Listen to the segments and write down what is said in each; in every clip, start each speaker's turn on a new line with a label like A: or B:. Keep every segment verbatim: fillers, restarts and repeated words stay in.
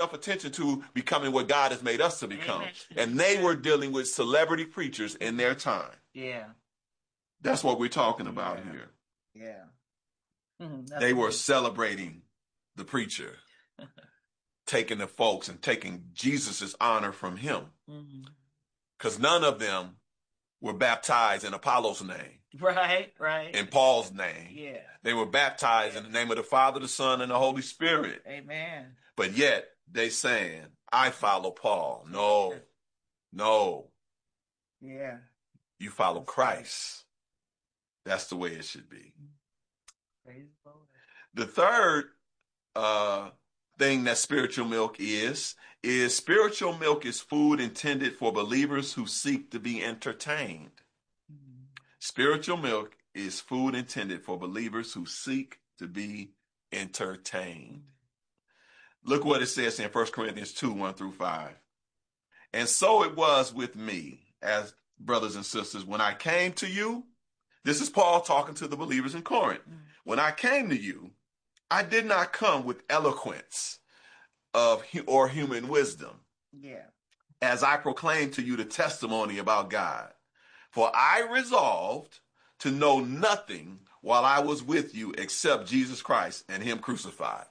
A: enough attention to becoming what God has made us to become.
B: Amen.
A: And they were dealing with celebrity preachers in their time.
B: Yeah.
A: That's what we're talking about
B: Yeah.
A: here.
B: Yeah. Mm,
A: They were
B: good.
A: celebrating the preacher, taking the folks and taking Jesus's honor from him. Because mm-hmm. none of them were baptized in Apollos' name.
B: Right, right.
A: In Paul's name.
B: Yeah.
A: They were baptized
B: yeah.
A: in the name of the Father, the Son, and the Holy Spirit.
B: Amen.
A: But yet they saying, I follow Paul. No, no.
B: Yeah.
A: You follow Christ. That's the way it should be.
B: Praise the Lord.
A: The third uh, thing that spiritual milk is, is spiritual milk is food intended for believers who seek to be entertained. Mm-hmm. Spiritual milk is food intended for believers who seek to be entertained. Mm-hmm. Look what it says in First Corinthians two, one through five. And so it was with me, as brothers and sisters, when I came to you. This is Paul talking to the believers in Corinth. Mm-hmm. When I came to you, I did not come with eloquence of or human wisdom.
B: Yeah.
A: As I proclaimed to you the testimony about God. For I resolved to know nothing while I was with you except Jesus Christ and him crucified.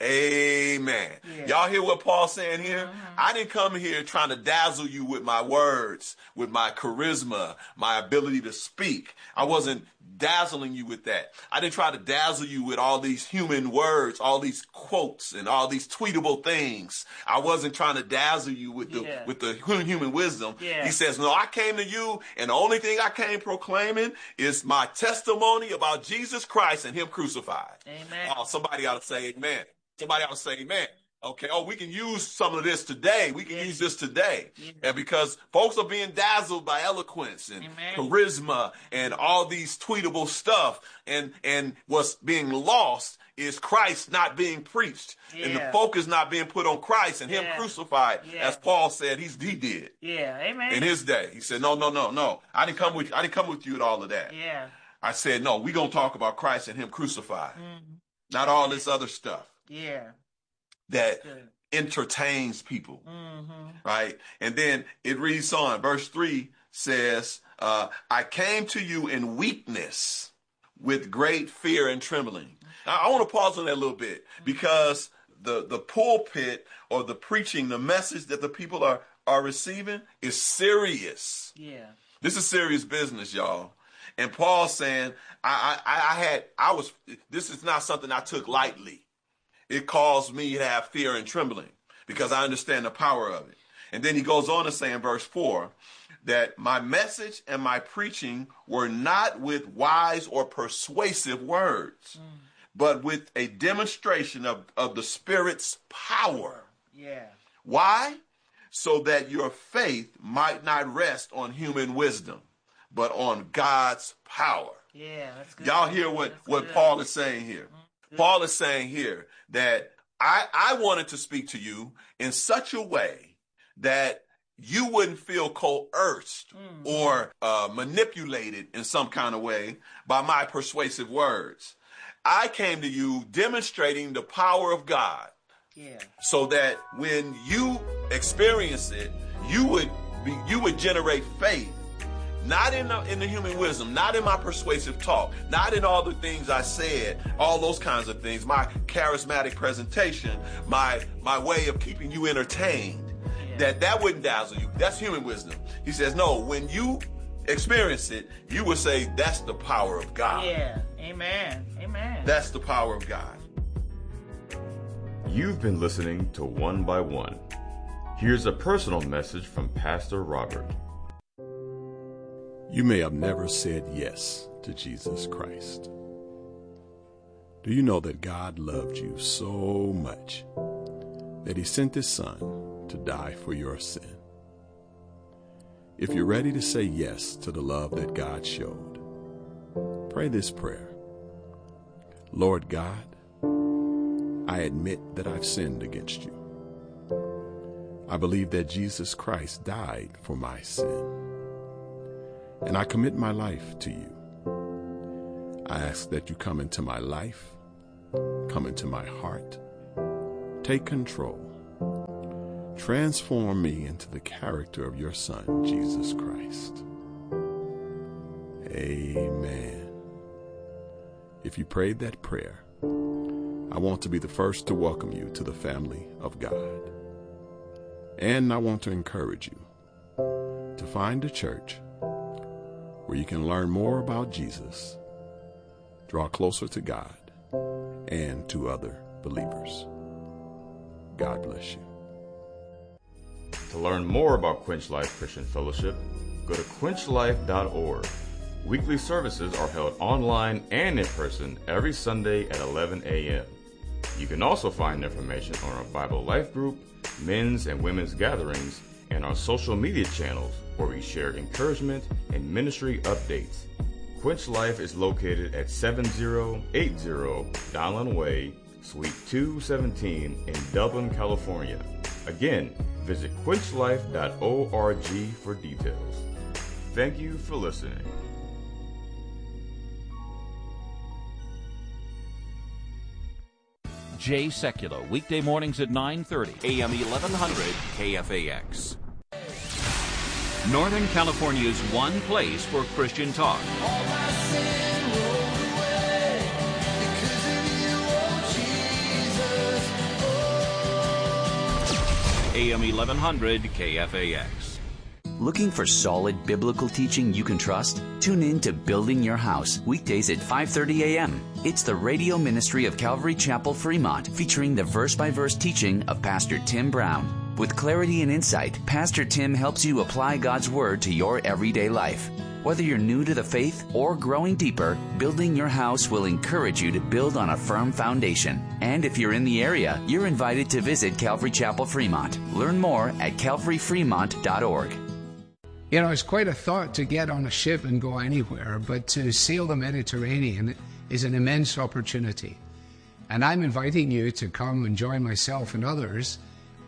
A: Amen. Yeah. Y'all hear what Paul's saying here? Mm-hmm. I didn't come here trying to dazzle you with my words, with my charisma, my ability to speak. I wasn't dazzling you with that. I didn't try to dazzle you with all these human words, all these quotes and all these tweetable things. I wasn't trying to dazzle you with the yeah. with the human wisdom.
B: Yeah.
A: He says, no, I came to you and the only thing I came proclaiming is my testimony about Jesus Christ and him crucified.
B: Amen.
A: Oh, somebody ought to say amen. Somebody ought to say amen. Okay, oh, we can use some of this today. We can yeah. use this today. Yeah. And because folks are being dazzled by eloquence and
B: amen.
A: charisma and all these tweetable stuff. And, and what's being lost is Christ not being preached.
B: Yeah.
A: And the focus not being put on Christ and
B: yeah.
A: him crucified,
B: yeah.
A: as Paul said he's, he did.
B: Yeah, amen.
A: In his day. He said, no, no, no, no. I didn't come with you. I didn't come with you with all of that.
B: Yeah.
A: I said, no, we're going to talk about Christ and him crucified.
B: Mm-hmm.
A: Not all this other stuff.
B: Yeah.
A: That entertains people,
B: mm-hmm.
A: right? And then it reads on. Verse three says, uh, I came to you in weakness with great fear and trembling. Now, I want to pause on that a little bit because the, the pulpit or the preaching, the message that the people are, are receiving is serious.
B: Yeah.
A: This is serious business, y'all. And Paul's saying, I, I, I had, I was, this is not something I took lightly. It caused me to have fear and trembling because I understand the power of it. And then he goes on to say in verse four that my message and my preaching were not with wise or persuasive words, mm. but with a demonstration of, of the Spirit's power.
B: Yeah.
A: Why? So that your faith might not rest on human wisdom, but on God's power.
B: Yeah, that's good.
A: Y'all hear what, what
B: good.
A: Paul is saying here?
B: Mm-hmm.
A: Paul is saying here that I, I wanted to speak to you in such a way that you wouldn't feel coerced mm. or uh, manipulated in some kind of way by my persuasive words. I came to you demonstrating the power of God.
B: Yeah.
A: So that when you experience it, you would be, you would generate faith. Not in the, in the human wisdom, not in my persuasive talk, not in all the things I said, all those kinds of things, my charismatic presentation, my my way of keeping you entertained, yeah. that that wouldn't dazzle you. That's human wisdom. He says, no, when you experience it, you would say, that's the power of God.
B: Yeah, amen, amen.
A: That's the power of God.
C: You've been listening to One by One. Here's a personal message from Pastor Robert.
D: You may have never said yes to Jesus Christ. Do you know that God loved you so much that he sent his son to die for your sin? If you're ready to say yes to the love that God showed, pray this prayer. Lord God, I admit that I've sinned against you. I believe that Jesus Christ died for my sin. And I commit my life to you. I ask that you come into my life, come into my heart, take control, transform me into the character of your Son, Jesus Christ. Amen. If you prayed that prayer, I want to be the first to welcome you to the family of God. And I want to encourage you to find a church where you can learn more about Jesus, draw closer to God, and to other believers. God bless you.
C: To learn more about Quench Life Christian Fellowship, go to quench life dot org. Weekly services are held online and in person every Sunday at eleven a.m. You can also find information on our Bible Life group, men's and women's gatherings, and our social media channels where we share encouragement and ministry updates. Quench Life is located at seventy eighty Donlin Way, Suite two seventeen in Dublin, California. Again, visit quench life dot org for details. Thank you for listening.
E: Jay Sekulow, weekday mornings at nine thirty, A M eleven hundred K F A X. Northern California's one place for Christian talk.
F: All my sin rolled away because of you, oh Jesus. Oh.
E: A M eleven hundred K F A X.
G: Looking for solid biblical teaching you can trust? Tune in to Building Your House, weekdays at five thirty a.m. It's the radio ministry of Calvary Chapel, Fremont, featuring the verse-by-verse teaching of Pastor Tim Brown. With clarity and insight, Pastor Tim helps you apply God's Word to your everyday life. Whether you're new to the faith or growing deeper, Building Your House will encourage you to build on a firm foundation. And if you're in the area, you're invited to visit Calvary Chapel, Fremont. Learn more at calvary fremont dot org.
H: You know, it's quite a thought to get on a ship and go anywhere, but to sail the Mediterranean is an immense opportunity. And I'm inviting you to come and join myself and others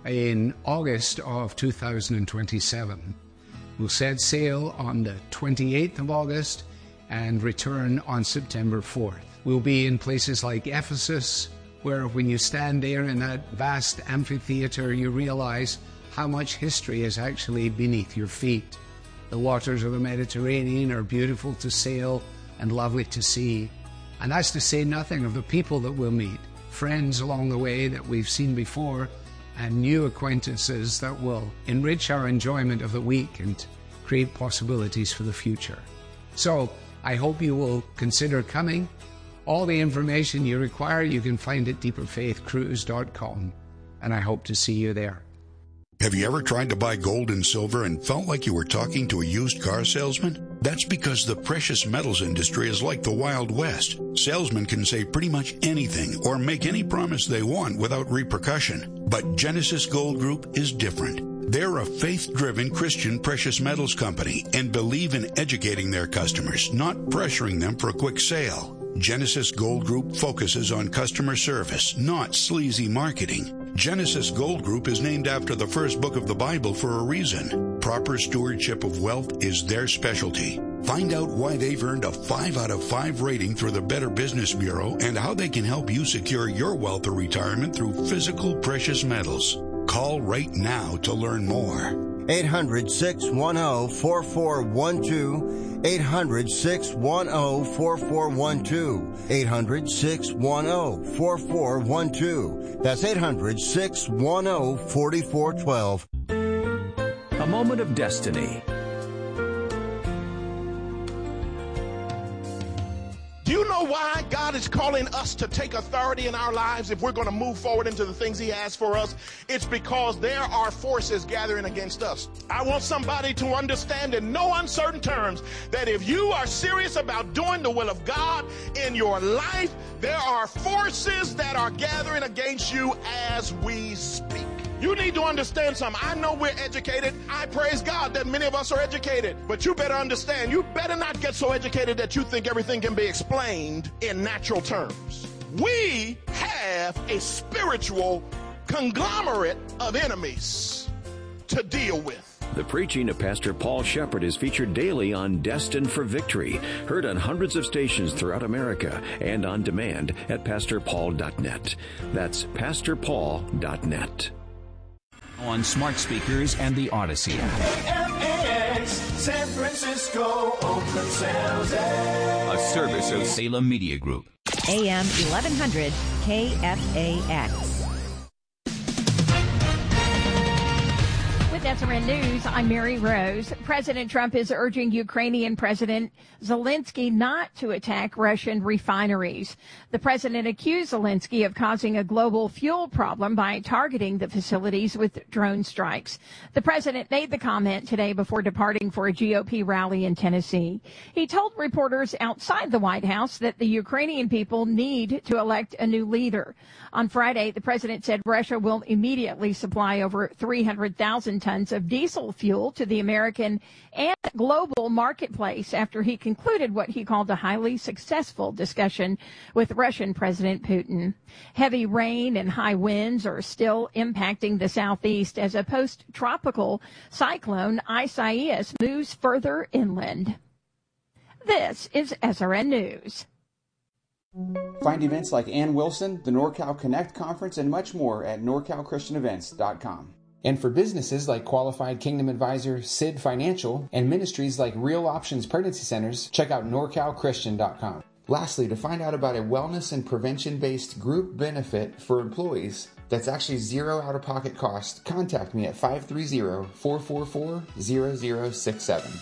H: in August of two thousand twenty-seven. We'll set sail on the twenty-eighth of August and return on September fourth. We'll be in places like Ephesus, where when you stand there in that vast amphitheater, you realize how much history is actually beneath your feet. The waters of the Mediterranean are beautiful to sail and lovely to see. And that's to say nothing of the people that we'll meet, friends along the way that we've seen before, and new acquaintances that will enrich our enjoyment of the week and create possibilities for the future. So I hope you will consider coming. All the information you require you can find at deeper faith cruise dot com, and I hope to see you there.
I: Have you ever tried to buy gold and silver and felt like you were talking to a used car salesman? That's because the precious metals industry is like the Wild West. Salesmen can say pretty much anything or make any promise they want without repercussion. But Genesis Gold Group is different. They're a faith-driven Christian precious metals company and believe in educating their customers, not pressuring them for a quick sale. Genesis Gold Group focuses on customer service, not sleazy marketing. Genesis Gold Group is named after the first book of the Bible for a reason. Proper stewardship of wealth is their specialty. Find out why they've earned a five out of five rating through the Better Business Bureau and how they can help you secure your wealth or retirement through physical precious metals. Call right now to learn more.
J: eight hundred, six one zero, four four one two. eight hundred, six one zero, four four one two. eight hundred, six one zero, four four one two. That's eight hundred, six one zero, four four one two.
K: A moment of destiny.
L: Do you know why God is calling us to take authority in our lives if we're going to move forward into the things he has for us? It's because there are forces gathering against us. I want somebody to understand in no uncertain terms that if you are serious about doing the will of God in your life, there are forces that are gathering against you as we speak. You need to understand something. I know we're educated. I praise God that many of us are educated. But you better understand, you better not get so educated that you think everything can be explained in natural terms. We have a spiritual conglomerate of enemies to deal with.
K: The preaching of Pastor Paul Shepherd is featured daily on Destined for Victory, heard on hundreds of stations throughout America and on demand at pastor paul dot net. That's pastor paul dot net.
E: On smart speakers and the Odyssey.
F: K F A X, San Francisco, Oakland, San Jose.
E: A service of Salem Media Group.
M: A M eleven hundred K F A X.
N: With S R N News, I'm Mary Rose. President Trump is urging Ukrainian President Zelensky not to attack Russian refineries. The president accused Zelensky of causing a global fuel problem by targeting the facilities with drone strikes. The president made the comment today before departing for a G O P rally in Tennessee. He told reporters outside the White House that the Ukrainian people need to elect a new leader. On Friday, the president said Russia will immediately supply over three hundred thousand tons of diesel fuel to the American and global marketplace after he concluded what he called a highly successful discussion with Russian President Putin. Heavy rain and high winds are still impacting the southeast as a post-tropical cyclone, Isaias, moves further inland. This is S R N News.
O: Find events like Ann Wilson, the NorCal Connect Conference, and much more at nor cal christian events dot com. And for businesses like Qualified Kingdom Advisor, S I D Financial, and ministries like Real Options Pregnancy Centers, check out nor cal christian dot com. Lastly, to find out about a wellness and prevention-based group benefit for employees that's actually zero out-of-pocket cost, contact me at five three zero, four four four, zero zero six seven.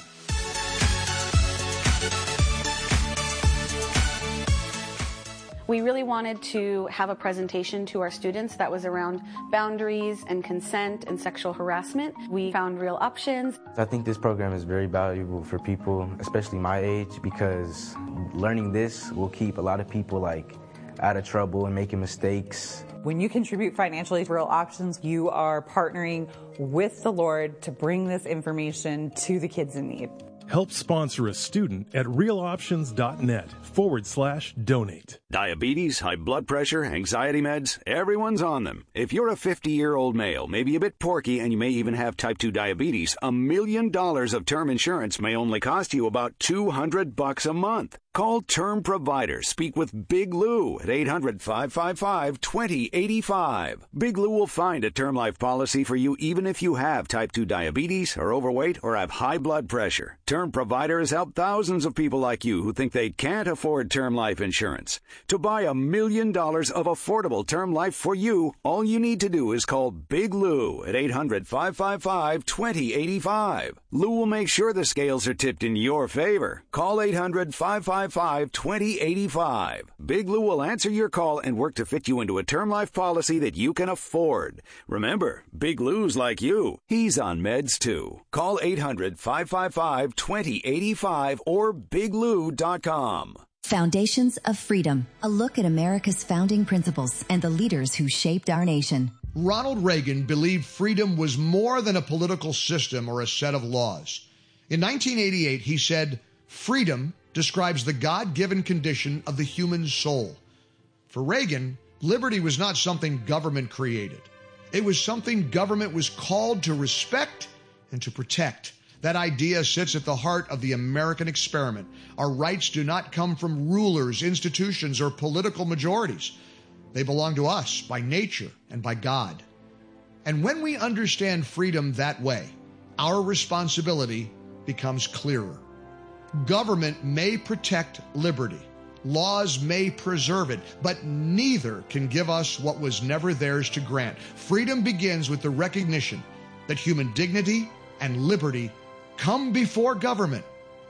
P: We really wanted to have a presentation to our students that was around boundaries and consent and sexual harassment. We found Real Options.
Q: I think this program is very valuable for people, especially my age, because learning this will keep a lot of people like out of trouble and making mistakes.
R: When you contribute financially to Real Options, you are partnering with the Lord to bring this information to the kids in need.
S: Help sponsor a student at realoptions.net forward slash donate.
T: Diabetes, high blood pressure, anxiety meds, everyone's on them. If you're a fifty-year-old male, maybe a bit porky, and you may even have type two diabetes, a million dollars of term insurance may only cost you about two hundred bucks a month. Call Term Provider. Speak with Big Lou at eight hundred, five five five, two zero eight five. Big Lou will find a term life policy for you even if you have type two diabetes, are overweight, or have high blood pressure. Term Provider has helped thousands of people like you who think they can't afford term life insurance. To buy a million dollars of affordable term life for you, all you need to do is call Big Lou at eight hundred, five five five, two zero eight five. Lou will make sure the scales are tipped in your favor. Call eight hundred, five five five, two zero eight five. Big Lou will answer your call and work to fit you into a term life policy that you can afford. Remember, Big Lou's like you. He's on meds too. Call eight hundred, five five five, two zero eight five or big lou dot com.
U: Foundations of Freedom, a look at America's founding principles and the leaders who shaped our nation.
V: Ronald Reagan believed freedom was more than a political system or a set of laws. In nineteen eighty-eight, he said, "Freedom describes the God-given condition of the human soul." For Reagan, liberty was not something government created. It was something government was called to respect and to protect. That idea sits at the heart of the American experiment. Our rights do not come from rulers, institutions, or political majorities. They belong to us by nature and by God. And when we understand freedom that way, our responsibility becomes clearer. Government may protect liberty. Laws may preserve it, but neither can give us what was never theirs to grant. Freedom begins with the recognition that human dignity and liberty come before government,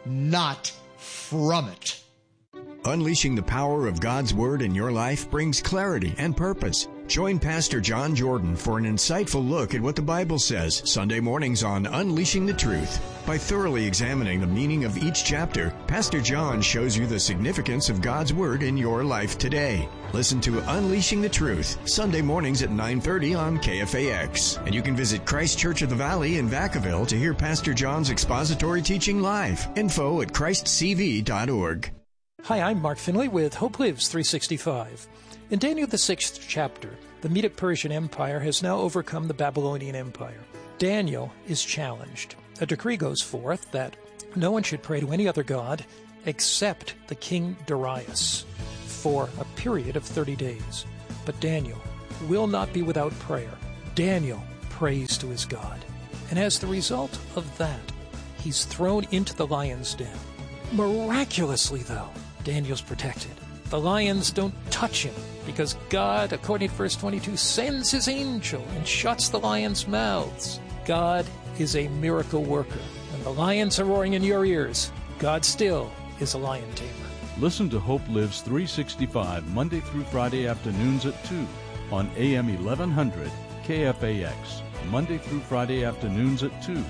V: not from it.
W: Unleashing the power of God's Word in your life brings clarity and purpose. Join Pastor John Jordan for an insightful look at what the Bible says Sunday mornings on Unleashing the Truth. By thoroughly examining the meaning of each chapter, Pastor John shows you the significance of God's Word in your life today. Listen to Unleashing the Truth, Sunday mornings at nine thirty on K F A X. And you can visit Christ Church of the Valley in Vacaville to hear Pastor John's expository teaching live. Info at christ c v dot org.
X: Hi, I'm Mark Finley with Hope Lives three sixty-five. In Daniel the sixth chapter, the Medo-Persian Empire has now overcome the Babylonian Empire. Daniel is challenged. A decree goes forth that no one should pray to any other god except the king Darius for a period of thirty days. But Daniel will not be without prayer. Daniel praise to his God. And as the result of that, he's thrown into the lion's den. Miraculously, though, Daniel's protected. The lions don't touch him because God, according to verse twenty-two, sends his angel and shuts the lions' mouths. God is a miracle worker. And the lions are roaring in your ears. God still is a lion tamer.
A: Listen to Hope Lives three sixty-five Monday through Friday afternoons at two on A M eleven hundred K F A X. Monday through Friday afternoons at two.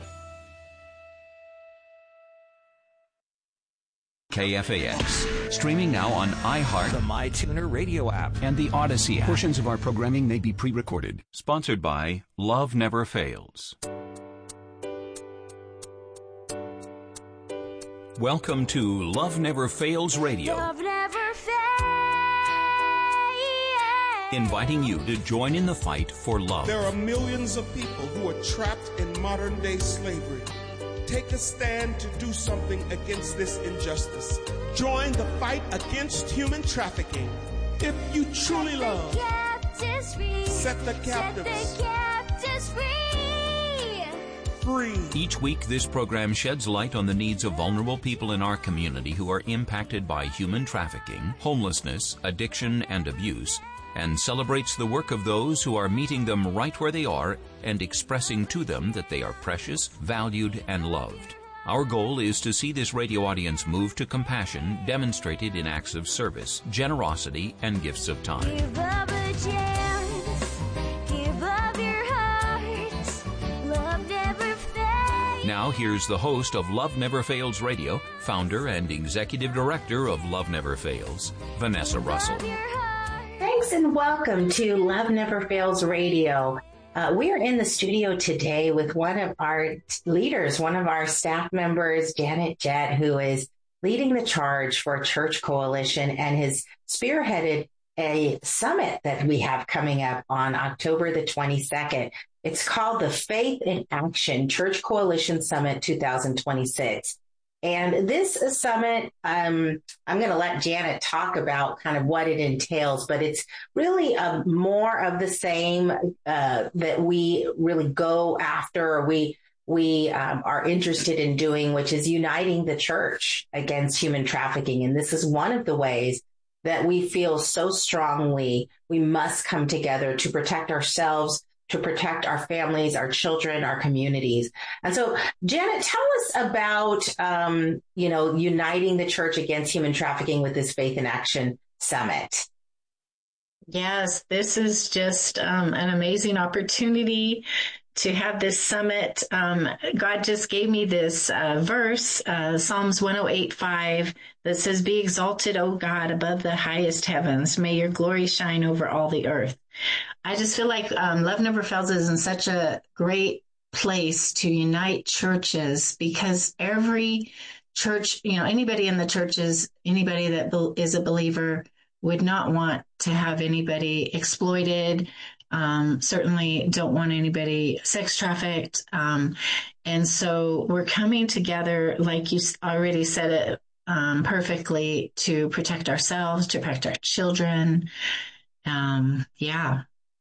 E: K F A X. Streaming now on iHeart, the MyTuner radio app, and the Odyssey app.
B: Portions of our programming may be pre-recorded.
E: Sponsored by Love Never Fails. Welcome to Love Never Fails Radio.
F: Love never fails.
E: Inviting you to join in the fight for love.
C: There are millions of people who are trapped in modern-day slavery. Take a stand to do something against this injustice. Join the fight against human trafficking. If you truly love, set the captives free. Free.
E: Each week, this program sheds light on the needs of vulnerable people in our community who are impacted by human trafficking, homelessness, addiction, and abuse, and celebrates the work of those who are meeting them right where they are and expressing to them that they are precious, valued, and loved. Our goal is to see this radio audience move to compassion demonstrated in acts of service, generosity, and gifts of time.
F: Give up a chance. Give up your heart. Love never fails.
E: Now here's the host of Love Never Fails Radio, founder and executive director of Love Never Fails, Vanessa Russell.
D: Thanks and welcome to Love Never Fails Radio. Uh, we are in the studio today with one of our leaders, one of our staff members, Janet Jett, who is leading the charge for Church Coalition and has spearheaded a summit that we have coming up on October the twenty-second. It's called the Faith in Action Church Coalition Summit twenty twenty-six. And this summit, um, I'm going to let Janet talk about kind of what it entails, but it's really uh, more of the same uh, that we really go after, or we we um, are interested in doing, which is uniting the church against human trafficking. And this is one of the ways that we feel so strongly we must come together to protect ourselves, to protect our families, our children, our communities. And so, Janet, tell us about, um, you know, uniting the church against human trafficking with this Faith in Action Summit.
Y: Yes, this is just um, an amazing opportunity to have this summit. Um, God just gave me this uh, verse, uh, Psalms one oh eight five, that says, "Be exalted, O God, above the highest heavens. May your glory shine over all the earth." I just feel like um, Love Never Fails is in such a great place to unite churches, because every church, you know, anybody in the churches, anybody that be- is a believer would not want to have anybody exploited, um, certainly don't want anybody sex trafficked. Um, and so we're coming together, like you already said it um, perfectly, to protect ourselves, to protect our children. Um, yeah.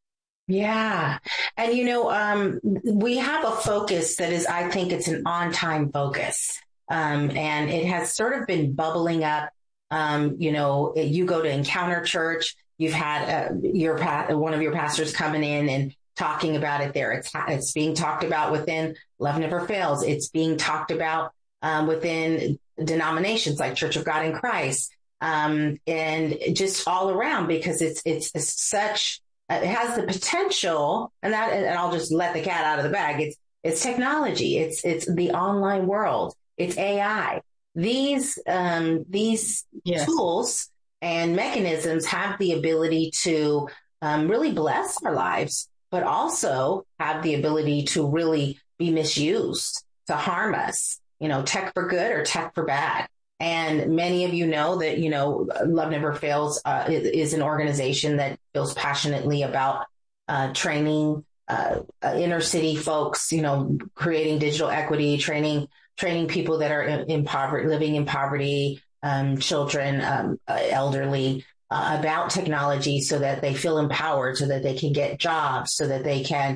D: Yeah. And, you know, um, we have a focus that is, I think it's an on-time focus. Um, and it has sort of been bubbling up. Um, you know, you go to Encounter Church, you've had uh, your pa- one of your pastors coming in and talking about it there. It's, it's being talked about within Love Never Fails. It's being talked about um, within denominations like Church of God in Christ. Um, and just all around, because it's, it's, it's such, uh, it has the potential, and that, and I'll just let the cat out of the bag. It's, it's technology. It's, it's the online world. It's A I. These, um, these yes. tools and mechanisms have the ability to, um, really bless our lives, but also have the ability to really be misused, to harm us, you know, tech for good or tech for bad. And many of you know that, you know, Love Never Fails uh, is, is an organization that feels passionately about uh, training uh, uh, inner city folks, you know, creating digital equity, training training people that are in, in poverty, living in poverty, um, children, um, uh, elderly, uh, about technology so that they feel empowered, so that they can get jobs, so that they can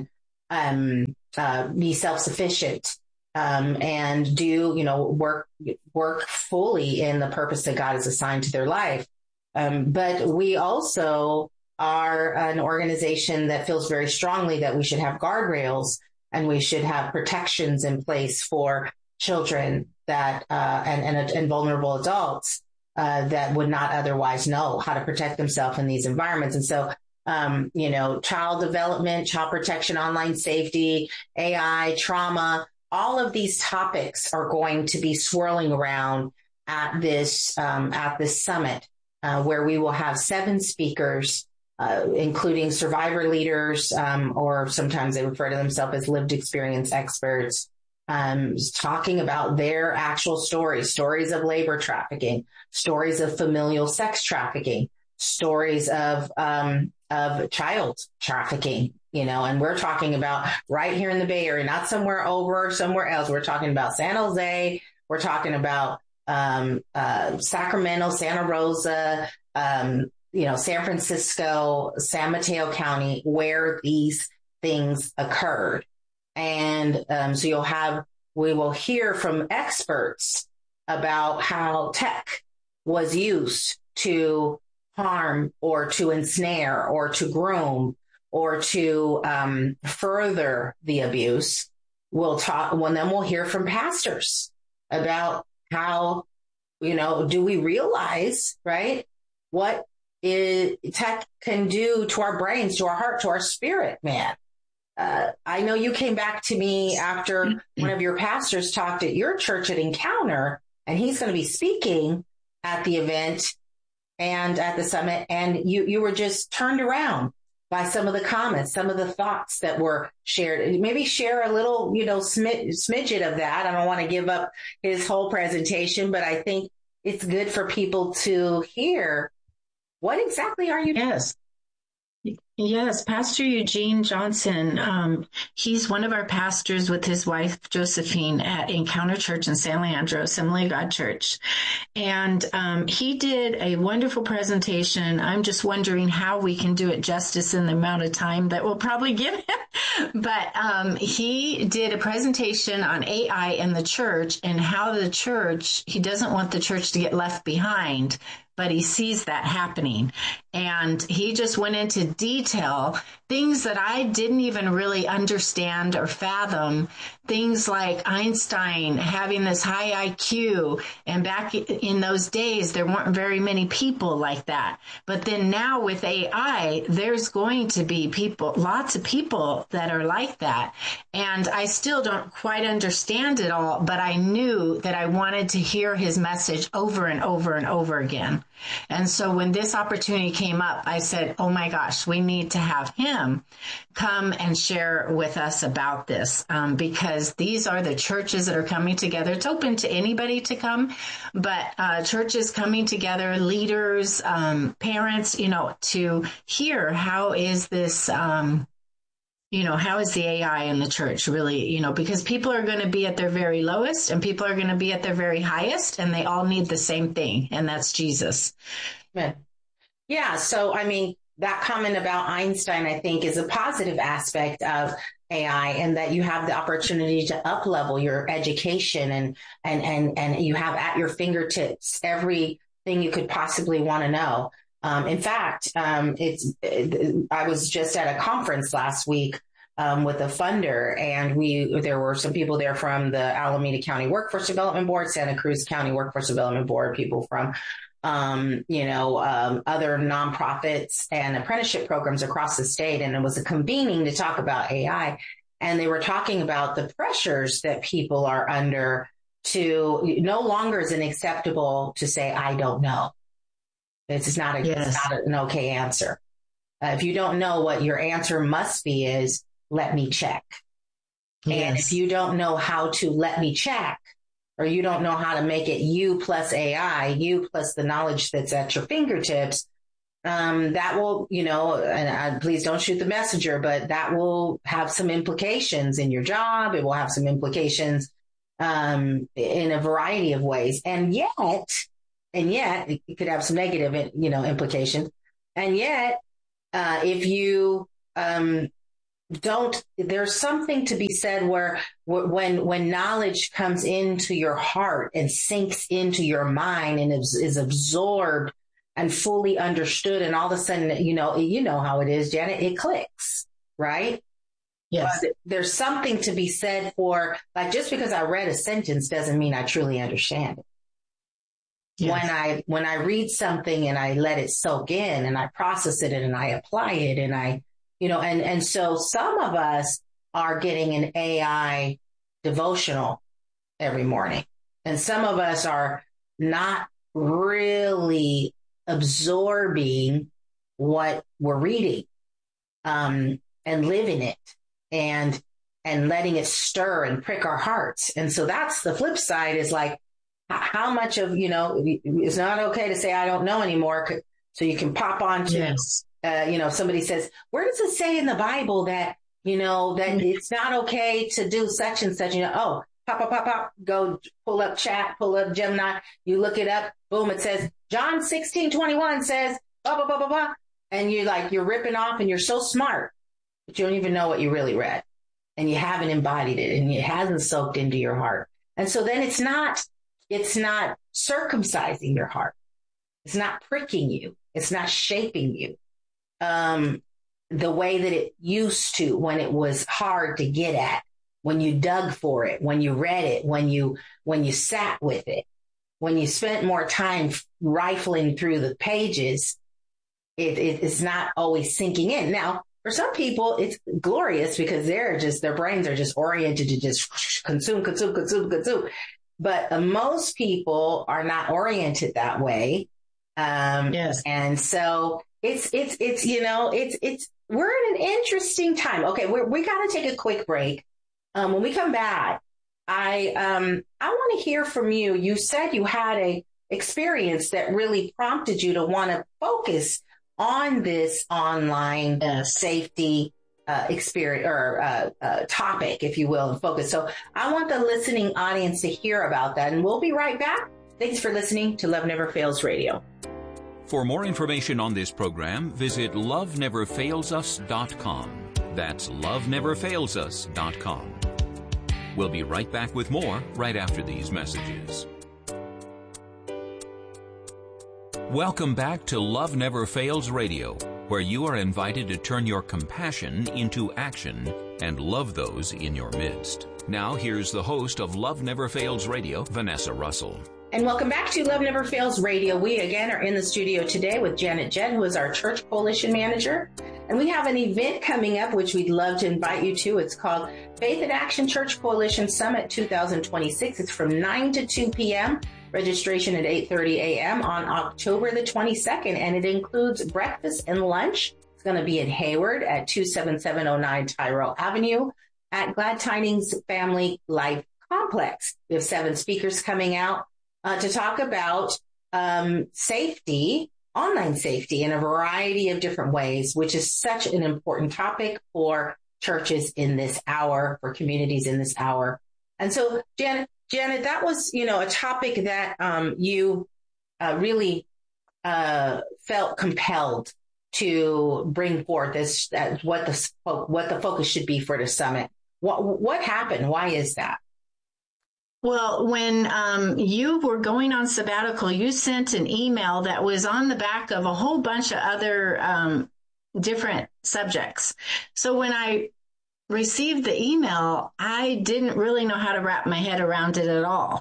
D: um, uh, be self-sufficient, um, and do, you know, work, work fully in the purpose that God has assigned to their life. Um, but we also are an organization that feels very strongly that we should have guardrails and we should have protections in place for children that, uh, and, and, and vulnerable adults, uh, that would not otherwise know how to protect themselves in these environments. And so, um, you know, child development, child protection, online safety, A I, trauma, all of these topics are going to be swirling around at this, um, at this summit, uh, where we will have seven speakers, uh, including survivor leaders, um, or sometimes they refer to themselves as lived experience experts, um, talking about their actual stories, stories of labor trafficking, stories of familial sex trafficking, stories of, um, of child trafficking, you know, and we're talking about right here in the Bay Area, not somewhere over, somewhere else. We're talking about San Jose. We're talking about, um, uh, Sacramento, Santa Rosa, um, you know, San Francisco, San Mateo County, where these things occurred. And, um, so you'll have, we will hear from experts about how tech was used to harm or to ensnare or to groom or to, um, further the abuse. We'll talk, well, then we'll hear from pastors about how, you know, do we realize, right, what is, tech can do to our brains, to our heart, to our spirit, man. Uh, I know you came back to me after one of your pastors talked at your church at Encounter, and he's going to be speaking at the event and at the summit. And you, you were just turned around by some of the comments, some of the thoughts that were shared. Maybe share a little, you know, smid- smidget of that. I don't want to give up his whole presentation, but I think it's good for people to hear what exactly are you doing?
Y: Yes. Yes, Pastor Eugene Johnson, um, he's one of our pastors with his wife, Josephine, at Encounter Church in San Leandro, Assembly of God Church. And um, he did a wonderful presentation. I'm just wondering how we can do it justice in the amount of time that we'll probably give him. But um, he did a presentation on A I in the church and how the church, he doesn't want the church to get left behind, but he sees that happening. And he just went into detail, things that I didn't even really understand or fathom, things like Einstein having this high I Q. And back in those days, there weren't very many people like that. But then now with A I, there's going to be people, lots of people that are like that. And I still don't quite understand it all, but I knew that I wanted to hear his message over and over and over again. And so when this opportunity came up, I said, oh my gosh, we need to have him come and share with us about this, um, because these are the churches that are coming together. It's open to anybody to come, but uh, churches coming together, leaders, um, parents, you know, to hear how is this, um, you know, how is the A I in the church really, you know, because people are going to be at their very lowest and people are going to be at their very highest, and they all need the same thing, and that's Jesus.
D: Yeah. So, I mean, that comment about Einstein, I think, is a positive aspect of A I, and that you have the opportunity to up-level your education, and, and, and, and you have at your fingertips everything you could possibly want to know. Um, in fact, um, it's, it, I was just at a conference last week, um, with a funder, and we, there were some people there from the Alameda County Workforce Development Board, Santa Cruz County Workforce Development Board, people from, um, you know, um, other nonprofits and apprenticeship programs across the state. And it was a convening to talk about A I. And they were talking about the pressures that people are under to, no longer is it acceptable to say, I don't know. It's not, a, yes. it's not an okay answer. Uh, if you don't know, what your answer must be is, let me check. Yes. And if you don't know how to let me check, or you don't know how to make it you plus A I, you plus the knowledge that's at your fingertips, um, that will, you know, and uh, please don't shoot the messenger, but that will have some implications in your job. It will have some implications um, in a variety of ways. And yet, And yet it could have some negative, you know, implications. And yet, uh, if you, um, don't, there's something to be said where when, when knowledge comes into your heart and sinks into your mind and is, is absorbed and fully understood, and all of a sudden, you know, you know how it is, Janet, it clicks, right?
Y: Yes.
D: But there's something to be said for, like, just because I read a sentence doesn't mean I truly understand it. Yes. When I, when I read something and I let it soak in and I process it and I apply it and I, you know, and, and so some of us are getting an A I devotional every morning, and some of us are not really absorbing what we're reading, um, and living it and, and letting it stir and prick our hearts. And so that's the flip side, is like, how much of, you know, it's not okay to say, I don't know anymore. So you can pop on to, yes. uh, you know, somebody says, where does it say in the Bible that, you know, that mm-hmm. it's not okay to do such and such? You know, oh, pop, pop, pop, pop, go pull up chat, pull up Gemini, you look it up, boom, it says, John sixteen twenty-one says, blah, blah, blah, blah, blah. And you're like, you're ripping off and you're so smart, but you don't even know what you really read, and you haven't embodied it and it hasn't soaked into your heart. And so then it's not, it's not circumcising your heart. It's not pricking you. It's not shaping you, um, the way that it used to when it was hard to get at, when you dug for it, when you read it, when you, when you sat with it, when you spent more time rifling through the pages. It, it, it's not always sinking in. Now, for some people, it's glorious because they're just, their brains are just oriented to just consume, consume, consume, consume. But uh, most people are not oriented that way. Um, yes. And so it's, it's, it's, you know, it's, it's, we're in an interesting time. Okay. We're, we got to take a quick break. Um, when we come back, I, um, I want to hear from you. You said you had a experience that really prompted you to want to focus on this online uh, safety uh, experience or uh, uh, topic, if you will, and focus. So I want the listening audience to hear about that, and we'll be right back. Thanks for listening to Love Never Fails Radio.
E: For more information on this program, visit love never fails us dot com. That's love never fails us dot com. We'll be right back with more right after these messages. Welcome back to Love Never Fails Radio, where you are invited to turn your compassion into action and love those in your midst. Now, here's the host of Love Never Fails Radio, Vanessa Russell.
D: And welcome back to Love Never Fails Radio. We, again, are in the studio today with Janet Jett, who is our Church Coalition Manager. And we have an event coming up, which we'd love to invite you to. It's called Faith in Action Church Coalition Summit two thousand twenty-six. It's from nine to two p.m., registration at eight thirty a.m. on October the twenty-second, and it includes breakfast and lunch. It's going to be in Hayward at two seven seven oh nine Tyrell Avenue at Glad Tidings Family Life Complex. We have seven speakers coming out uh, to talk about um, safety, online safety in a variety of different ways, which is such an important topic for churches in this hour, for communities in this hour. And so, Janet, Janet, that was, you know, a topic that um, you uh, really uh, felt compelled to bring forth as, as what the what the focus should be for the summit. What what happened? Why is that?
Y: Well, when um, you were going on sabbatical, you sent an email that was on the back of a whole bunch of other um, different subjects. So when I received the email, I didn't really know how to wrap my head around it at all.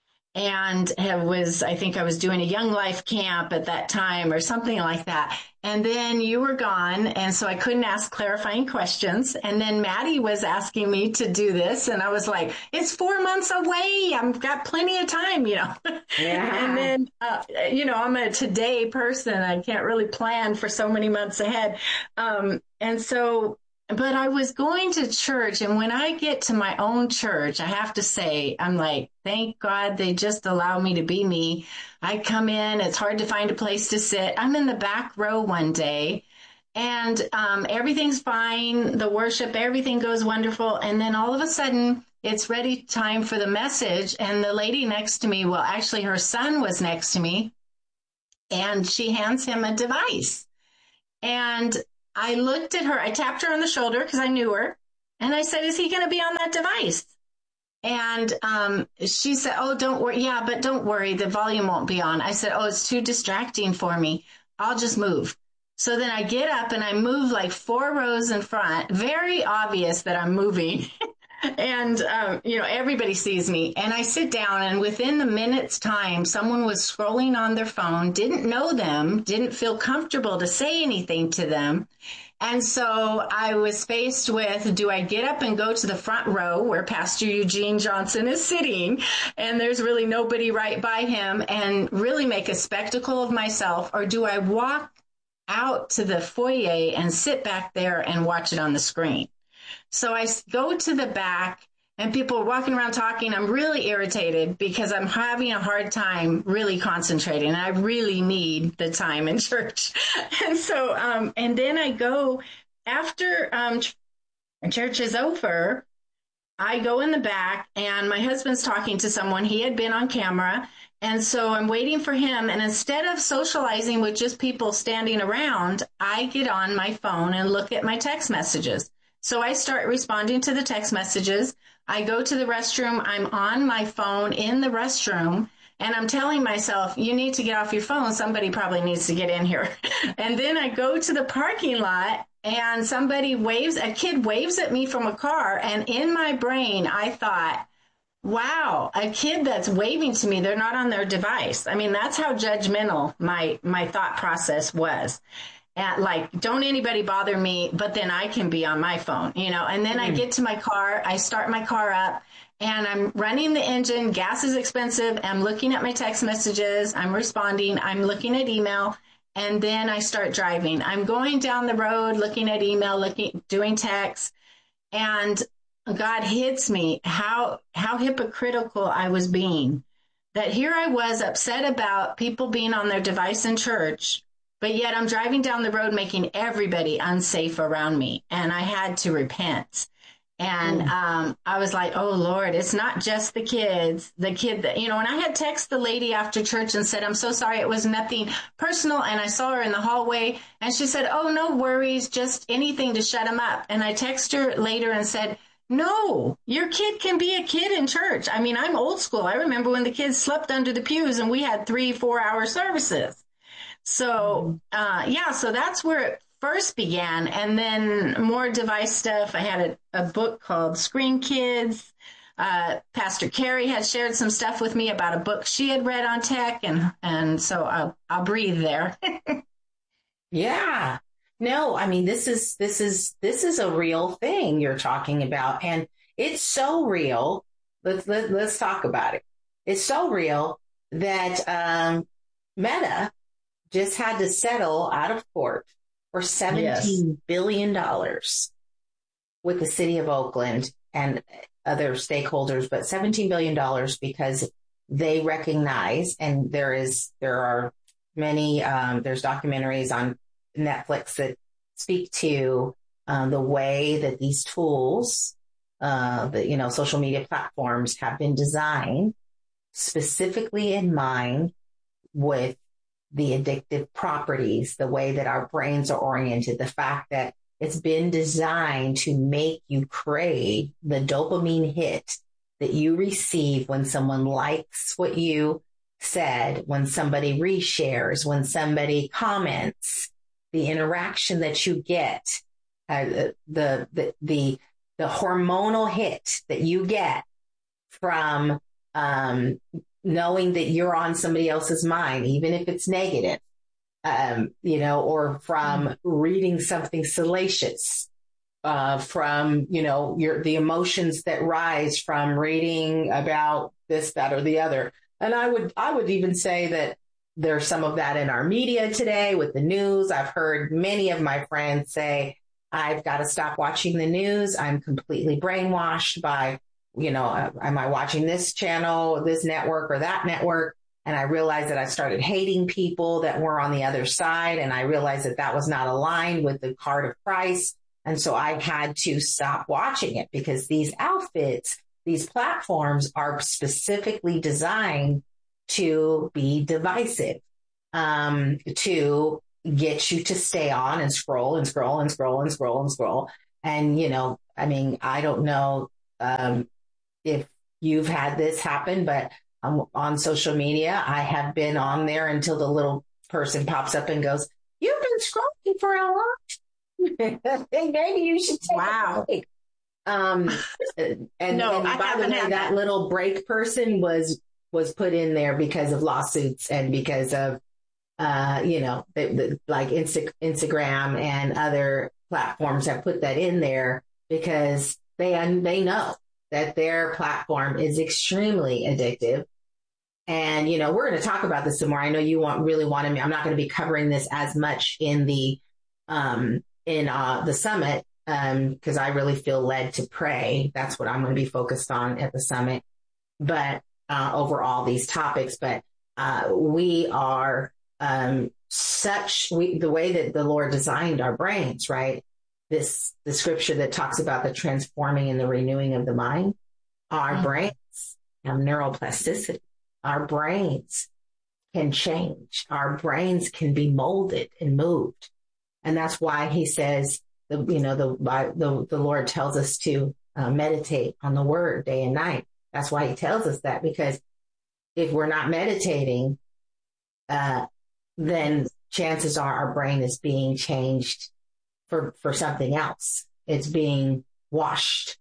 Y: And have was, I think I was doing a Young Life camp at that time or something like that. And then you were gone. And so I couldn't ask clarifying questions. And then Maddie was asking me to do this. And I was like, it's four months away. I've got plenty of time, you know. Yeah. And then, uh, you know, I'm a today person. I can't really plan for so many months ahead. Um, and so But I was going to church, and when I get to my own church, I have to say, I'm like, thank God they just allow me to be me. I come in, it's hard to find a place to sit. I'm in the back row one day, and um, everything's fine. The worship, everything goes wonderful. And then all of a sudden, it's ready time for the message. And the lady next to me, well, actually, her son was next to me, and she hands him a device. And I looked at her, I tapped her on the shoulder because I knew her. And I said, is he going to be on that device? And um, she said, oh, don't worry. Yeah, but don't worry. The volume won't be on. I said, oh, it's too distracting for me. I'll just move. So then I get up and I move like four rows in front. Very obvious that I'm moving. And, um, you know, everybody sees me. And I sit down, and within the minute's time, someone was scrolling on their phone, didn't know them, didn't feel comfortable to say anything to them. And so I was faced with, do I get up and go to the front row where Pastor Eugene Johnson is sitting, and there's really nobody right by him, and really make a spectacle of myself, or do I walk out to the foyer and sit back there and watch it on the screen? So I go to the back, and people are walking around talking. I'm really irritated because I'm having a hard time really concentrating. And I really need the time in church. And so, um, and then I go after um, church is over, I go in the back, and my husband's talking to someone. He had been on camera. And so I'm waiting for him. And instead of socializing with just people standing around, I get on my phone and look at my text messages. So I start responding to the text messages. I go to the restroom. I'm on my phone in the restroom, and I'm telling myself, you need to get off your phone. Somebody probably needs to get in here. And then I go to the parking lot, and somebody waves, a kid waves at me from a car. And in my brain, I thought, wow, a kid that's waving to me, they're not on their device. I mean, that's how judgmental my, my thought process was. At like, don't anybody bother me, but then I can be on my phone, you know. And then mm. I get to my car, I start my car up, and I'm running the engine. Gas is expensive. I'm looking at my text messages. I'm responding. I'm looking at email. And then I start driving. I'm going down the road, looking at email, looking, doing text. And God hits me how, how hypocritical I was being. That here I was upset about people being on their device in church, but yet I'm driving down the road making everybody unsafe around me. And I had to repent. And um, I was like, oh, Lord, it's not just the kids, the kid that, you know, and I had texted the lady after church and said, I'm so sorry. It was nothing personal. And I saw her in the hallway, and she said, oh, no worries, just anything to shut him up. And I texted her later and said, no, your kid can be a kid in church. I mean, I'm old school. I remember when the kids slept under the pews and we had three, four hour services. So, uh, yeah, so that's where it first began. And then more device stuff. I had a, a book called Screen Kids. Uh, Pastor Carrie had shared some stuff with me about a book she had read on tech. And, and so I'll, I'll breathe there.
D: Yeah. No, I mean, this is, this is, this is a real thing you're talking about. And it's so real. Let's, let, let's talk about it. It's so real that, um, Meta just had to settle out of court for seventeen yes. billion dollars with the city of Oakland and other stakeholders, but seventeen billion dollars because they recognize, and there is, there are many, um, there's documentaries on Netflix that speak to um, the way that these tools, uh, the, you know, social media platforms have been designed specifically in mind with the addictive properties, the way that our brains are oriented, the fact that it's been designed to make you crave the dopamine hit that you receive when someone likes what you said, when somebody reshares, when somebody comments, the interaction that you get, uh, the, the, the, the hormonal hit that you get from, um, knowing that you're on somebody else's mind, even if it's negative, um, you know, or from reading something salacious, uh, from, you know, your, the emotions that rise from reading about this, that, or the other. And I would, I would even say that there's some of that in our media today with the news. I've heard many of my friends say, I've got to stop watching the news. I'm completely brainwashed by, you know, uh, am I watching this channel, this network or that network? And I realized that I started hating people that were on the other side. And I realized that that was not aligned with the heart of Christ. And so I had to stop watching it because these outfits, these platforms are specifically designed to be divisive, um, to get you to stay on and scroll and scroll and scroll and scroll and scroll. And, you know, I mean, I don't know um, if you've had this happen, but um, on social media, I have been on there until the little person pops up and goes, "You've been scrolling for a long time. Maybe you should take wow. a break." Um, and,
Y: no,
D: and
Y: I
D: by the way, that, that little break person was was put in there because of lawsuits and because of, uh, you know, the, the, like Insta, Instagram and other platforms have put that in there because they they know that their platform is extremely addictive. And, you know, we're going to talk about this some more. I know you want really wanted me. I'm not going to be covering this as much in the um, in uh, the summit because um, I really feel led to pray. That's what I'm going to be focused on at the summit. But uh, over all these topics, but uh, we are um, such we the way that the Lord designed our brains, right? This the scripture that talks about the transforming and the renewing of the mind. Our mm-hmm. brains have neuroplasticity. Our brains can change. Our brains can be molded and moved. And that's why he says, the, you know, the, the, the Lord tells us to uh, meditate on the word day and night. That's why he tells us that, because if we're not meditating, uh, then chances are our brain is being changed for, for something else. It's being washed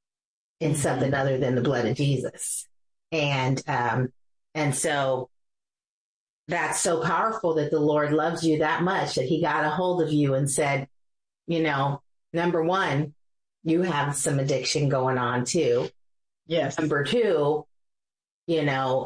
D: in something other than the blood of Jesus. And, um, and so that's so powerful that the Lord loves you that much that he got a hold of you and said, you know, number one, you have some addiction going on too.
Y: Yes.
D: Number two, you know,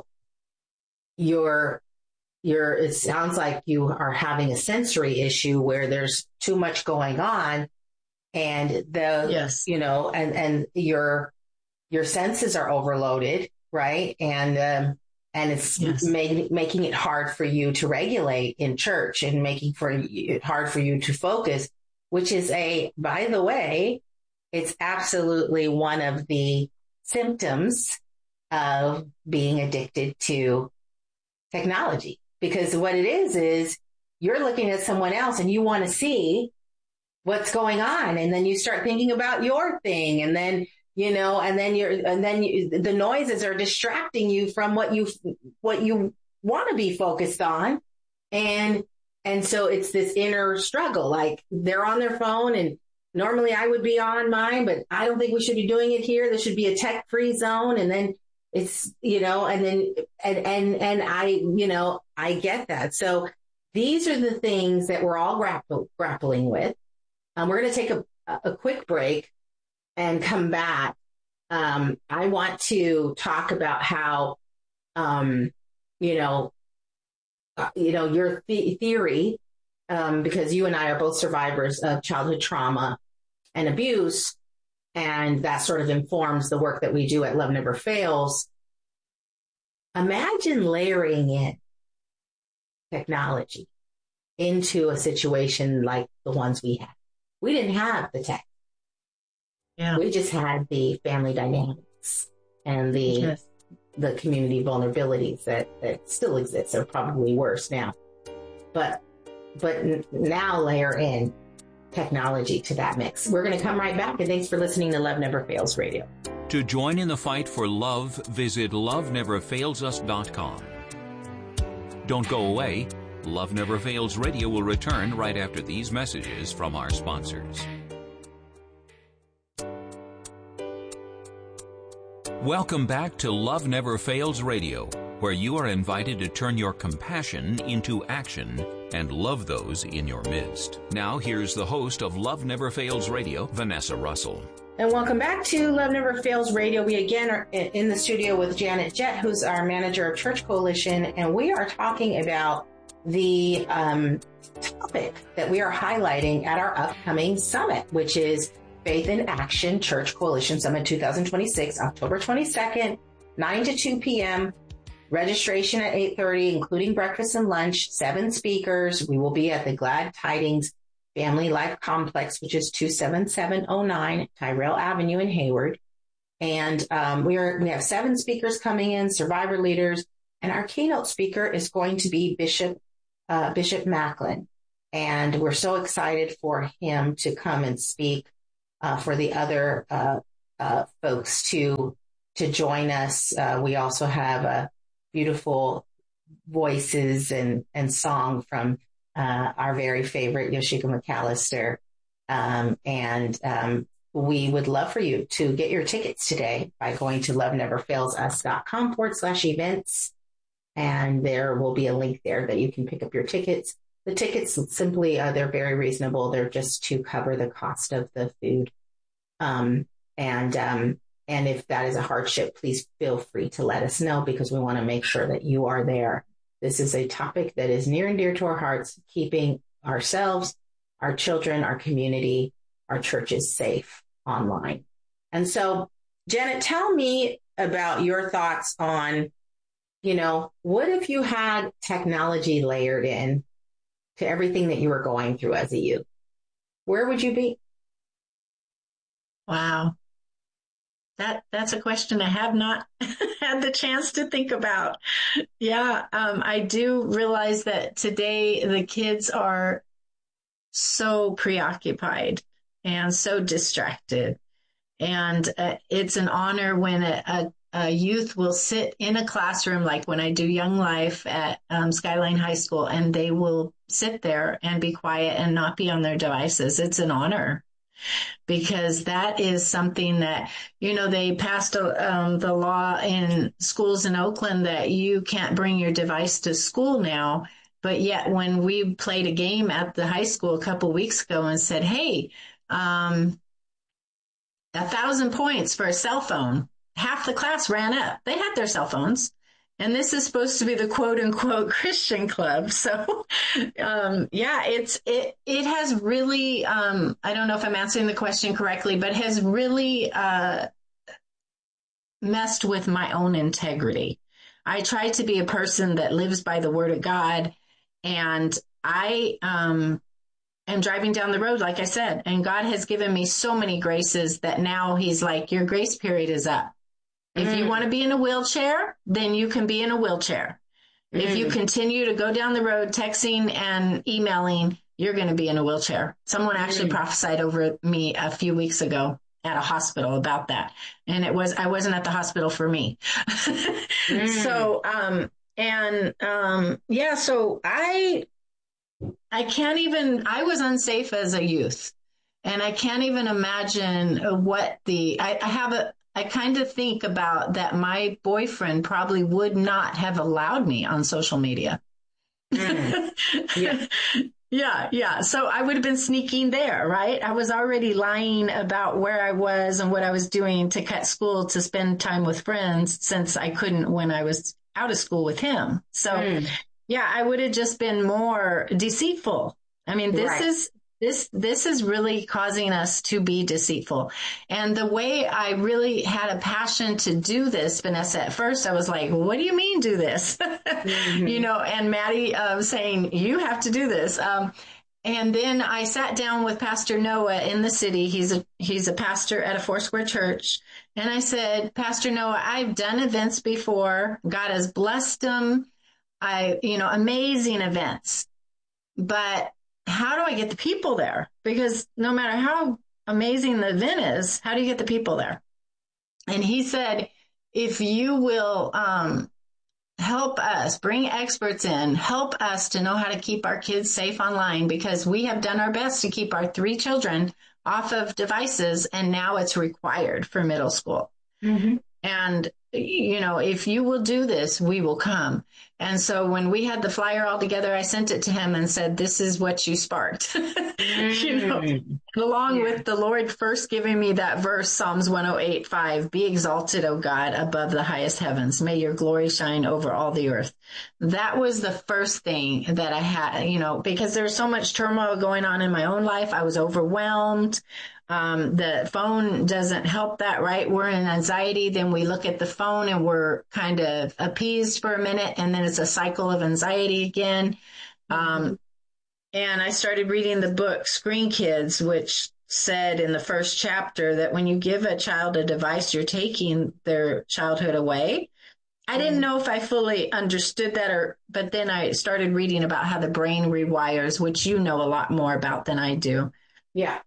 D: you're, you're, it sounds like you are having a sensory issue where there's too much going on and the,
Y: yes.
D: you know, and, and your, your senses are overloaded, right? And, um, and it's yes. make, making it hard for you to regulate in church and making for it hard for you to focus, which is a, by the way, it's absolutely one of the symptoms of being addicted to technology. Because what it is, is you're looking at someone else and you want to see what's going on. And then you start thinking about your thing. And then, you know, and then you're, and then you, the noises are distracting you from what you, what you want to be focused on. And, and so it's this inner struggle, like they're on their phone and normally I would be on mine, but I don't think we should be doing it here. There should be a tech free zone. And then it's, you know, and then, and, and, and I, you know, I get that. So these are the things that we're all grapple, grappling with. Um, we're going to take a, a quick break and come back. Um, I want to talk about how, um, you know, uh, you know, your th- theory, um, because you and I are both survivors of childhood trauma and abuse, and that sort of informs the work that we do at Love Never Fails. Imagine layering in technology into a situation like the ones we had. We didn't have the tech.
Y: Yeah.
D: We just had the family dynamics and the
Y: yes.
D: the community vulnerabilities that, that still exist. They're probably worse now. But but now layer in technology to that mix. We're going to come right back, and thanks for listening to Love Never Fails Radio.
E: To join in the fight for love, visit love never fails us dot com. Don't go away. Love Never Fails Radio will return right after these messages from our sponsors. Welcome back to Love Never Fails Radio, where you are invited to turn your compassion into action and love those in your midst. Now, here's the host of Love Never Fails Radio, Vanessa Russell.
D: And welcome back to Love Never Fails Radio. We again are in the studio with Janet Jett, who's our manager of Church Coalition, and we are talking about the um, topic that we are highlighting at our upcoming summit, which is Faith in Action Church Coalition Summit twenty twenty-six, October twenty-second, nine to two p.m. Registration at eight thirty, including breakfast and lunch, seven speakers. We will be at the Glad Tidings Family Life Complex, which is two seven seven oh nine Tyrell Avenue in Hayward. And um, we are we have seven speakers coming in, survivor leaders, and our keynote speaker is going to be Bishop uh, Bishop Macklin. And we're so excited for him to come and speak, uh, for the other, uh, uh, folks to, to join us. Uh, we also have a beautiful voices and, and song from, uh, our very favorite Yoshika McAllister. Um, and, um, we would love for you to get your tickets today by going to loveneverfailsus.com forward slash events. And there will be a link there that you can pick up your tickets. The tickets simply, uh, they're very reasonable. They're just to cover the cost of the food. Um, and, um, and if that is a hardship, please feel free to let us know, because we want to make sure that you are there. This is a topic that is near and dear to our hearts, keeping ourselves, our children, our community, our churches safe online. And so, Janet, tell me about your thoughts on, you know, what if you had technology layered in to everything that you were going through as a youth? Where would you be?
Y: Wow. That that's a question I have not had the chance to think about. Yeah, um, I do realize that today the kids are so preoccupied and so distracted. And uh, it's an honor when a, a, a youth will sit in a classroom, like when I do Young Life at um, Skyline High School, and they will sit there and be quiet and not be on their devices. It's an honor, because that is something that, you know, they passed um, the law in schools in Oakland that you can't bring your device to school now. But yet when we played a game at the high school a couple weeks ago and said, hey, um, a thousand points for a cell phone, half the class ran up. They had their cell phones. And this is supposed to be the quote unquote Christian club. So, um, yeah, it's, it, it has really, um, I don't know if I'm answering the question correctly, but has really, uh, messed with my own integrity. I try to be a person that lives by the word of God, and I, um, am driving down the road, like I said, and God has given me so many graces that now he's like, your grace period is up. If you want to be in a wheelchair, then you can be in a wheelchair. Mm. If you continue to go down the road texting and emailing, you're going to be in a wheelchair. Someone actually mm. prophesied over me a few weeks ago at a hospital about that. And it was, I wasn't at the hospital for me. mm. So, um, and, um, yeah, so I, I can't even, I was unsafe as a youth, and I can't even imagine what the, I, I have a, I kind of think about that my boyfriend probably would not have allowed me on social media. Mm. Yeah. yeah, yeah. So I would have been sneaking there, right? I was already lying about where I was and what I was doing to cut school to spend time with friends, since I couldn't when I was out of school with him. So mm. yeah, I would have just been more deceitful. I mean, this right. is This, this is really causing us to be deceitful. And the way I really had a passion to do this, Vanessa, at first I was like, what do you mean do this? mm-hmm. You know, and Maddie uh, saying, you have to do this. Um, and then I sat down with Pastor Noah in the city. He's a, he's a pastor at a Foursquare church. And I said, Pastor Noah, I've done events before. God has blessed them. I, you know, amazing events. But how do I get the people there? Because no matter how amazing the event is, how do you get the people there? And he said, if you will um, help us, bring experts in, help us to know how to keep our kids safe online, because we have done our best to keep our three children off of devices, and now it's required for middle school. Mm-hmm. And, you know, if you will do this, we will come. And so when we had the flyer all together, I sent it to him and said, this is what you sparked, mm. you know, and along yeah. with the Lord first giving me that verse, Psalms one oh eight, five, be exalted, O God, above the highest heavens. May your glory shine over all the earth. That was the first thing that I had, you know, because there's so much turmoil going on in my own life. I was overwhelmed. Um, the phone doesn't help that, right? We're in anxiety. Then we look at the phone and we're kind of appeased for a minute, and then it's a cycle of anxiety again. Um, and I started reading the book Screen Kids, which said in the first chapter that when you give a child a device, you're taking their childhood away. I didn't know if I fully understood that, or but then I started reading about how the brain rewires, which you know a lot more about than I do.
D: Yeah.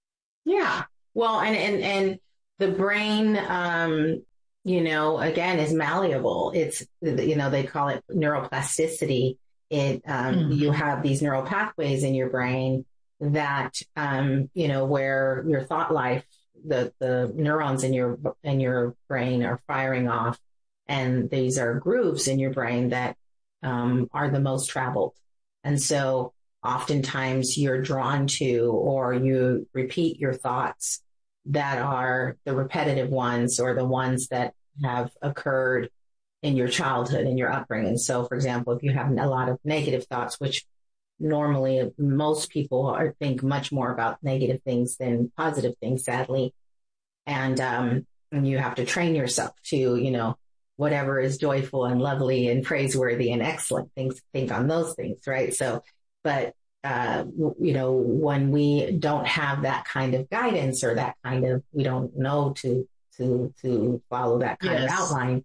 D: Yeah. Well, and, and, and the brain, um, you know, again, is malleable. It's, you know, they call it neuroplasticity. It, um, mm-hmm. you have these neural pathways in your brain that, um, you know, where your thought life, the, the neurons in your, in your brain are firing off. And these are grooves in your brain that, um, are the most traveled. And so oftentimes you're drawn to, or you repeat your thoughts that are the repetitive ones or the ones that have occurred in your childhood and your upbringing. So for example, if you have a lot of negative thoughts, which normally most people are, think much more about negative things than positive things, sadly. And, um, and you have to train yourself to, you know, whatever is joyful and lovely and praiseworthy and excellent things, think on those things. Right. So, but, uh, you know, when we don't have that kind of guidance or that kind of, we don't know to, to, to follow that kind yes. of outline,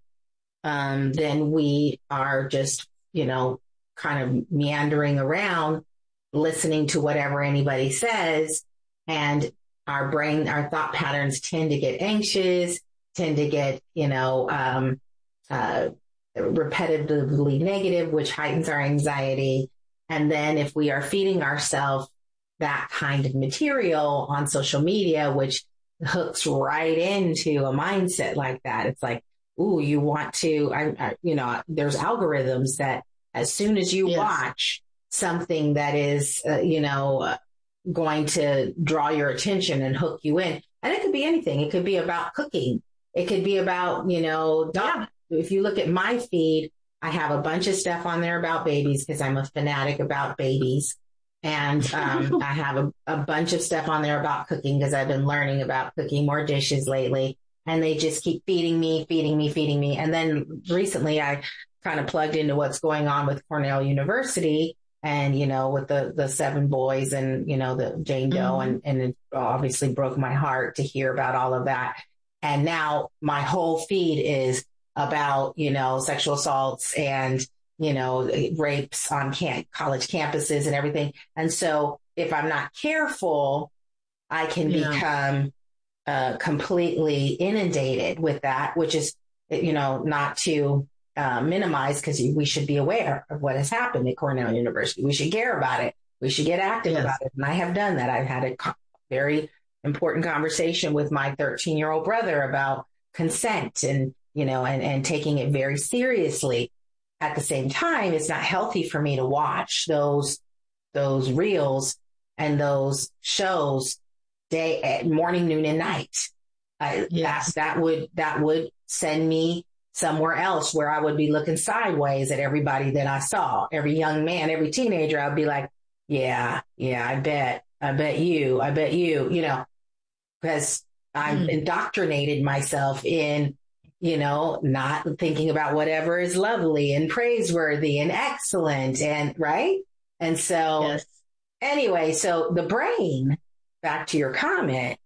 D: um, then we are just, you know, kind of meandering around, listening to whatever anybody says. And our brain, our thought patterns tend to get anxious, tend to get, you know, um, uh, repetitively negative, which heightens our anxiety. And then if we are feeding ourselves that kind of material on social media, which hooks right into a mindset like that, it's like, ooh, you want to, I, I, you know, there's algorithms that as soon as you yes. watch something that is, uh, you know, uh, going to draw your attention and hook you in, and it could be anything. It could be about cooking. It could be about, you know, dog. Yeah. If you look at my feed, I have a bunch of stuff on there about babies because I'm a fanatic about babies. And um, I have a, a bunch of stuff on there about cooking because I've been learning about cooking more dishes lately. And they just keep feeding me, feeding me, feeding me. And then recently I kind of plugged into what's going on with Cornell University and, you know, with the, the seven boys and, you know, the Jane Doe. Mm-hmm. And, and it obviously broke my heart to hear about all of that. And now my whole feed is about, you know, sexual assaults and, you know, rapes on camp, college campuses and everything. And so if I'm not careful, I can yeah. become uh, completely inundated with that, which is, you know, not to uh, minimize, because we should be aware of what has happened at Cornell University. We should care about it. We should get active yes. about it. And I have done that. I've had a co- very important conversation with my thirteen year old brother about consent and, you know, and, and taking it very seriously. At the same time, it's not healthy for me to watch those, those reels and those shows day at morning, noon, and night. I, yes. that, that would, that would send me somewhere else where I would be looking sideways at everybody that I saw. Every young man, every teenager, I'd be like, yeah, yeah, I bet, I bet you, I bet you, you know, because I've mm. indoctrinated myself in, you know, not thinking about whatever is lovely and praiseworthy and excellent and right. And so yes. anyway, so the brain, back to your comment,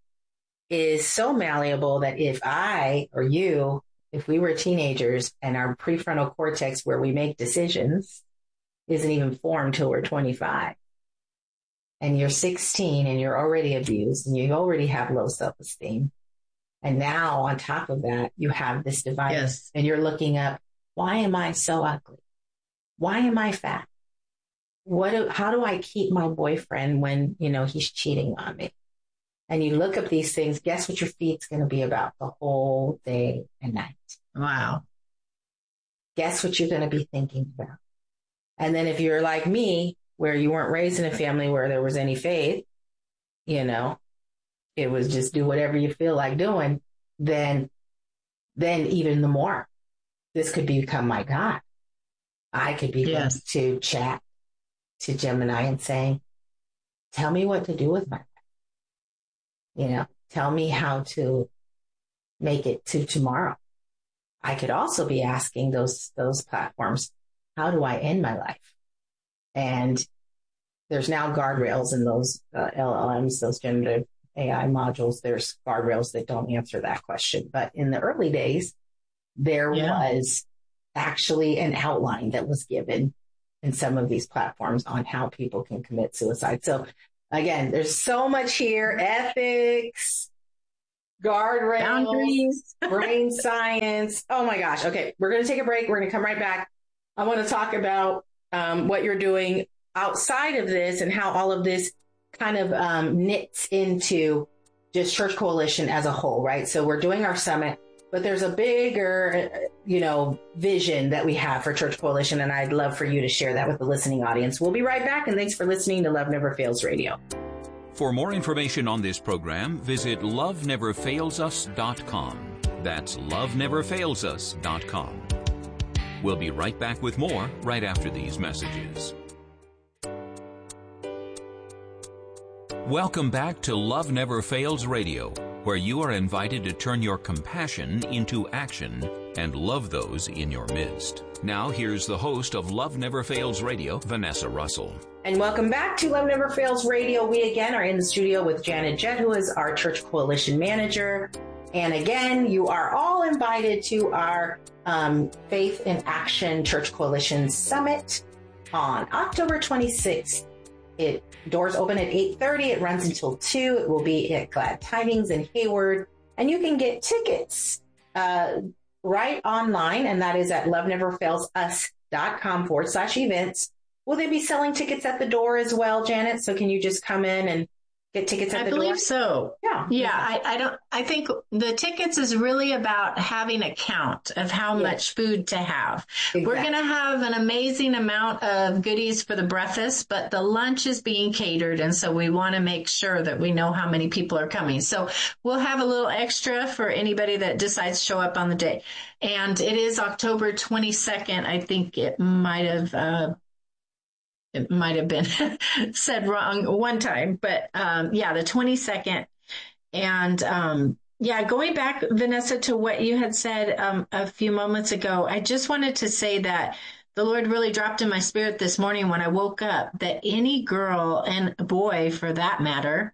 D: is so malleable that if I or you, if we were teenagers and our prefrontal cortex where we make decisions isn't even formed till we're twenty-five and you're sixteen and you're already abused and you already have low self-esteem. And now on top of that, you have this device yes. and you're looking up, why am I so ugly? Why am I fat? What, do, how do I keep my boyfriend when, you know, he's cheating on me? And you look up these things, guess what your feed's going to be about the whole day and night?
Y: Wow.
D: Guess what you're going to be thinking about? And then if you're like me, where you weren't raised in a family where there was any faith, you know, it was just do whatever you feel like doing, then, then even the more, this could become my God. I could be yes. going to chat to Gemini and saying, tell me what to do with my life. You know, tell me how to make it to tomorrow. I could also be asking those, those platforms, how do I end my life? And there's now guardrails in those uh, L L Ms, those generative A I modules. There's guardrails that don't answer that question. But in the early days, there yeah. was actually an outline that was given in some of these platforms on how people can commit suicide. So again, there's so much here: ethics, guardrails, boundaries, brain science. Oh my gosh. Okay. We're going to take a break. We're going to come right back. I want to talk about um, what you're doing outside of this and how all of this kind of um, knits into just Church Coalition as a whole, right? So we're doing our summit, but there's a bigger, you know, vision that we have for Church Coalition, and I'd love for you to share that with the listening audience. We'll be right back, and thanks for listening to Love Never Fails Radio.
E: For more information on this program, visit love never fails us dot com. That's love never fails us dot com. We'll be right back with more right after these messages. Welcome back to Love Never Fails Radio, where you are invited to turn your compassion into action and love those in your midst. Now, here's the host of Love Never Fails Radio, Vanessa Russell.
D: And welcome back to Love Never Fails Radio. We again are in the studio with Janet Jett, who is our Church Coalition Manager. And again, you are all invited to our um, Faith in Action Church Coalition Summit on October twenty-sixth. It doors open at eight thirty. It runs until two. It will be at Glad Tidings in Hayward. And you can get tickets uh, right online, and that is at love never fails us dot com forward slash events. Will they be selling tickets at the door as well, Janet? So can you just come in and get tickets at
Y: I
D: the door?
Y: I believe so.
D: Yeah.
Y: Yeah. I, I don't, I think the tickets is really about having a count of how yes. much food to have. Exactly. We're going to have an amazing amount of goodies for the breakfast, but the lunch is being catered. And so we want to make sure that we know how many people are coming. So we'll have a little extra for anybody that decides to show up on the day. And it is October twenty-second. I think it might have, uh, It might have been said wrong one time, but um, yeah, the twenty-second. And um, yeah, going back, Vanessa, to what you had said um, a few moments ago, I just wanted to say that the Lord really dropped in my spirit this morning when I woke up that any girl and boy, for that matter,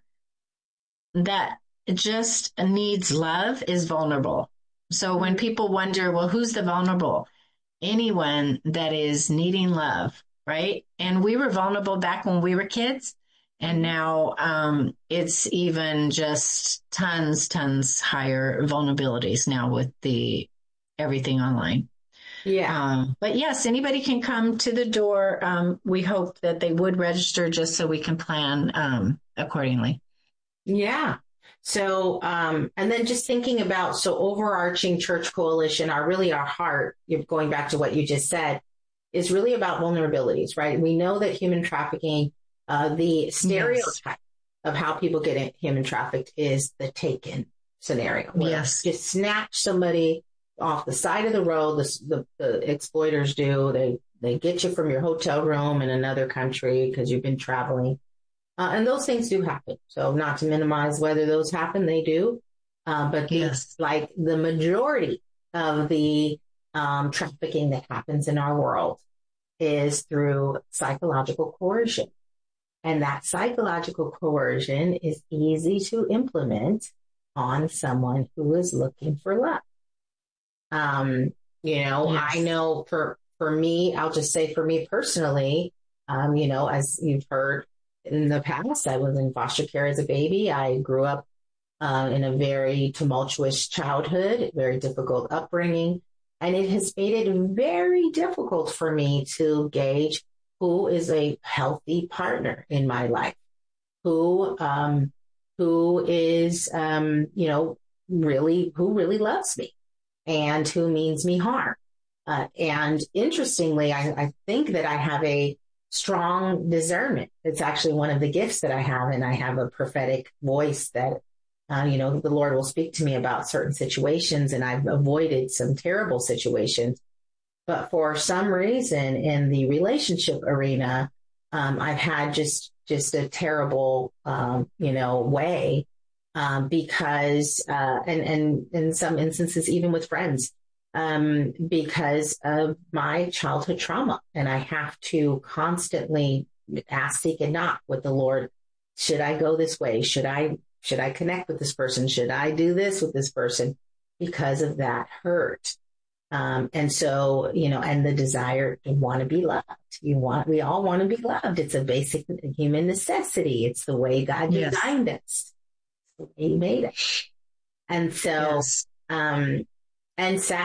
Y: that just needs love is vulnerable. So when people wonder, well, who's the vulnerable? Anyone that is needing love. Right. And we were vulnerable back when we were kids. And now um, it's even just tons, tons higher vulnerabilities now with the everything online.
D: Yeah.
Y: Um, but yes, anybody can come to the door. Um, we hope that they would register just so we can plan um, accordingly.
D: Yeah. So, um, and then just thinking about, so overarching Church Coalition, our really our heart, going back to what you just said, is really about vulnerabilities, right? We know that human trafficking, uh, the stereotype yes. of how people get human trafficked is the taken scenario.
Y: Yes.
D: Just snatch somebody off the side of the road. The, the, the exploiters do. They, they get you from your hotel room in another country because you've been traveling. Uh, and those things do happen. So not to minimize whether those happen, they do. Uh, but yes. the, like the majority of the Um, trafficking that happens in our world is through psychological coercion. And that psychological coercion is easy to implement on someone who is looking for love. Um, you know, yes. I know for, for me, I'll just say for me personally, um, you know, as you've heard in the past, I was in foster care as a baby. I grew up uh, in a very tumultuous childhood, very difficult upbringing. And it has made it very difficult for me to gauge who is a healthy partner in my life, who, um, who is, um, you know, really, who really loves me and who means me harm. Uh, and interestingly, I, I think that I have a strong discernment. It's actually one of the gifts that I have, and I have a prophetic voice that Uh, you know, the Lord will speak to me about certain situations, and I've avoided some terrible situations. But for some reason in the relationship arena, um, I've had just just a terrible, um, you know, way um, because, uh, and, and in some instances, even with friends, um, because of my childhood trauma. And I have to constantly ask, seek, and knock with the Lord. Should I go this way? Should I Should I connect with this person? Should I do this with this person? Because of that hurt. Um, and so, you know, and the desire to want to be loved. You want, we all want to be loved. It's a basic human necessity. It's the way God
Y: Yes.
D: designed us. It's the way He made us. And so,
Y: Yes.
D: um, and sadly,